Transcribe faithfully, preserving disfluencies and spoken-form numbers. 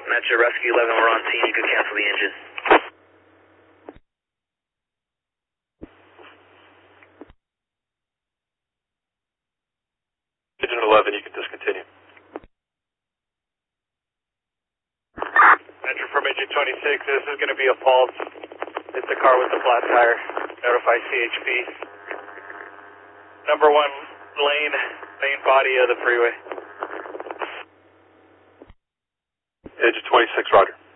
Metro Rescue eleven, we're on scene. You can cancel the engine. Engine eleven, you can discontinue. Metro from engine twenty-six, this is going to be a fault. It's the car with the flat tire. Notify C H P. Number one lane, main body of the freeway. Engine twenty-six, roger.